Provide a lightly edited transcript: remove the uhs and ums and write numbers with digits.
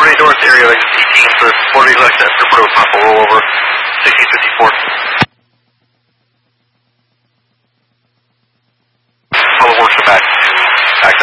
70 North area, like 18 for 40 left after Pro Papa rollover, 1654.